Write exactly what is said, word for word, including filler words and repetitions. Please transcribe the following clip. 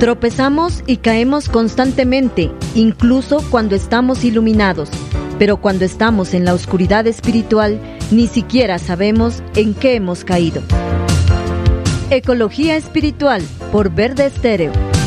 Tropezamos y caemos constantemente, incluso cuando estamos iluminados, pero cuando estamos en la oscuridad espiritual, ni siquiera sabemos en qué hemos caído. Ecología Espiritual, por Verde Estéreo.